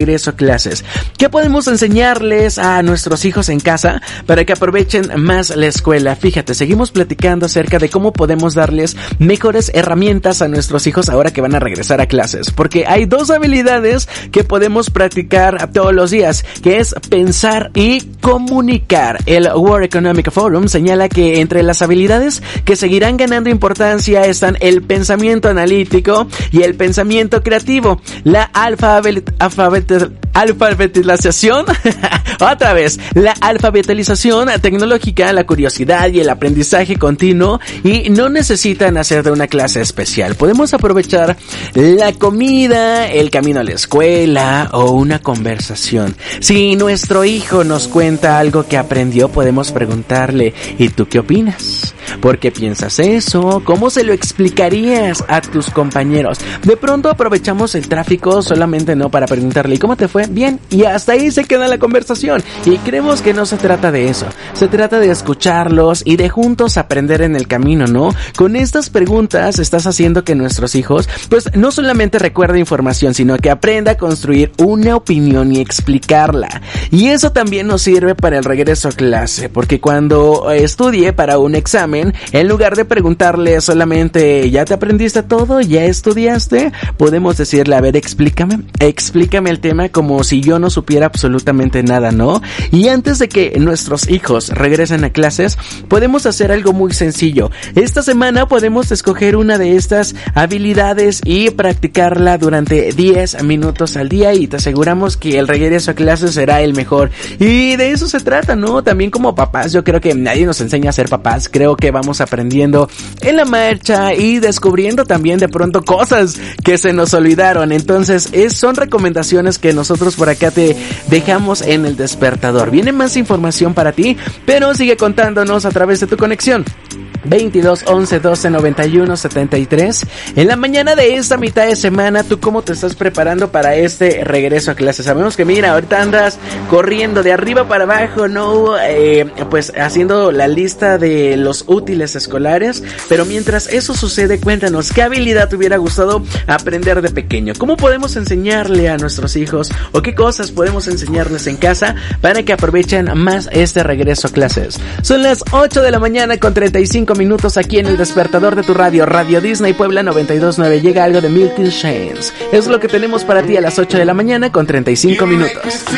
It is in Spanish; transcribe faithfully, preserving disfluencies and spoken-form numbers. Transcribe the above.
regreso a clases. ¿Qué podemos enseñarles a nuestros hijos en casa para que aprovechen más la escuela? Fíjate, seguimos platicando acerca de cómo podemos darles mejores herramientas a nuestros hijos ahora que van a regresar a clases, porque hay dos habilidades que podemos practicar todos los días, que es pensar y comunicar. El World Economic Forum señala que entre las habilidades que seguirán ganando importancia están el pensamiento analítico y el pensamiento creativo. La alfabet, alfabet, alfabetización, otra vez, la alfabetización tecnológica, la curiosidad y el aprendizaje continuo, y no necesitan hacer de una clase especial. Podemos aprovechar la comida, el camino a la escuela o una conversación. Si nuestro hijo nos cuenta algo que aprendió, podemos preguntarle, ¿y tú qué opinas? ¿Por qué piensas eso? ¿Cómo se lo explicarías a tus compañeros? De pronto aprovechamos el tráfico solamente no para preguntarle, ¿y cómo te fue? Bien, y hasta ahí se queda la conversación. Y creemos que no se trata de eso. Se trata de escucharlos y de juntos aprender en el camino, ¿no? Con estas preguntas estás haciendo que nuestros hijos, pues, no solamente recuerde información, sino que aprenda a construir una opinión y explicarla. Y eso también nos sirve para el regreso a clase, porque cuando estudie para un examen, en lugar de preguntarle solamente, ¿ya te aprendiste todo? ¿Ya estudiaste? Podemos decirle, a ver, explícame, explícame el tema como si yo no supiera absolutamente nada, ¿no? Y antes de que nuestros hijos regresen a clases, podemos hacer algo muy sencillo. Esta semana podemos escoger una de estas habilidades y practicarla durante diez minutos al día, y te aseguramos que el regreso a clases será el mejor. Y de eso se trata, ¿no? También como papás, yo creo que nadie nos enseña a ser papás. Creo que vamos aprendiendo en la marcha y descubriendo también de pronto cosas que se nos olvidaron. Entonces, es, son recomendaciones que nosotros por acá te dejamos en el despertador. Viene más información para ti, pero sigue contándonos a través de tu conexión. veintidós, once, doce, noventa y uno, setenta y tres. En la mañana de esta mitad de semana, ¿tú cómo te estás preparando para este regreso a clases? Sabemos que, mira, ahorita andas corriendo de arriba para abajo, ¿no? Eh, pues haciendo la lista de los útiles escolares. Pero mientras eso sucede, cuéntanos, ¿qué habilidad te hubiera gustado aprender de pequeño? ¿Cómo podemos enseñarle a nuestros hijos? ¿O qué cosas podemos enseñarles en casa para que aprovechen más este regreso a clases? Son las ocho de la mañana con treinta y cinco minutos aquí en el despertador de tu radio, Radio Disney Puebla noventa y dos punto nueve. Llega algo de Milky Chance. Es lo que tenemos para ti a las ocho de la mañana con treinta y cinco minutos.